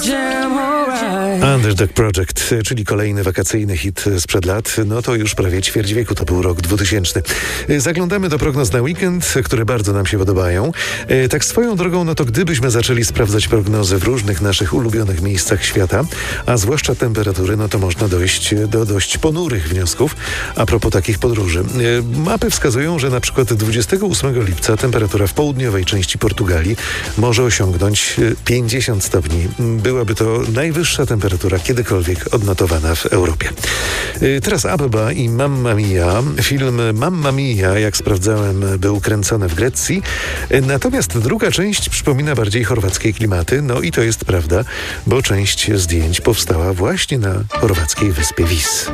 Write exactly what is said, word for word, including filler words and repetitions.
Underdog Project, czyli kolejny wakacyjny hit sprzed lat, no to już prawie ćwierć wieku, to był rok dwutysięczny. Zaglądamy do prognoz na weekend, które bardzo nam się podobają. Tak swoją drogą, no to gdybyśmy zaczęli sprawdzać prognozy w różnych naszych ulubionych miejscach świata, a zwłaszcza temperatury, no to można dojść do dość ponurych wniosków a propos takich podróży. Mapy wskazują, że na przykład dwudziestego ósmego lipca temperatura w południowej części Portugalii może osiągnąć pięćdziesiąt stopni. Byłaby to najwyższa temperatura kiedykolwiek odnotowana w Europie. Teraz Abba i Mamma Mia. Film Mamma Mia, jak sprawdzałem, był kręcony w Grecji. Natomiast druga część przypomina bardziej chorwackie klimaty. No i to jest prawda, bo część zdjęć powstała właśnie na chorwackiej wyspie Vis.